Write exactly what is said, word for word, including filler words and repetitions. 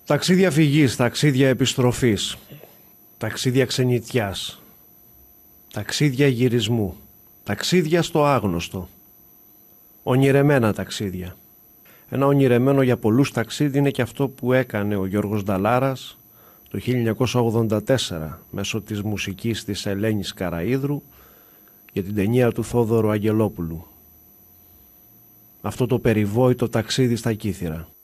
Ταξίδια φυγής, ταξίδια επιστροφής, ταξίδια ξενιτιάς, ταξίδια γυρισμού, ταξίδια στο άγνωστο, ονειρεμένα ταξίδια. Ένα ονειρεμένο για πολλούς ταξίδι είναι και αυτό που έκανε ο Γιώργος Νταλάρας το χίλια εννιακόσια ογδόντα τέσσερα μέσω της μουσικής της Ελένης Καραΐδρου για την ταινία του Θόδωρου Αγγελόπουλου. Αυτό το περιβόητο ταξίδι στα Κύθυρα.